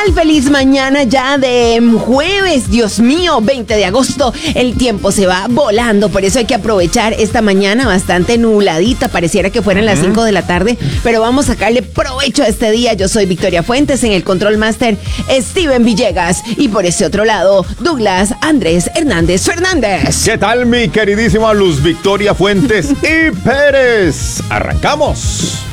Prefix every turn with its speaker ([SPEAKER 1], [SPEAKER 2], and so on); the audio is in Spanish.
[SPEAKER 1] tal? Feliz mañana ya de jueves, Dios mío, 20 de agosto. El tiempo se va volando, por eso hay que aprovechar esta mañana bastante nubladita. Pareciera que fueran las 5 de la tarde, pero vamos a sacarle provecho a este día. Yo soy Victoria Fuentes, en el Control Master Steven Villegas y por ese otro lado, Douglas Andrés Hernández Fernández.
[SPEAKER 2] ¿Qué tal, mi queridísima Luz Victoria Fuentes y Pérez? ¡Arrancamos!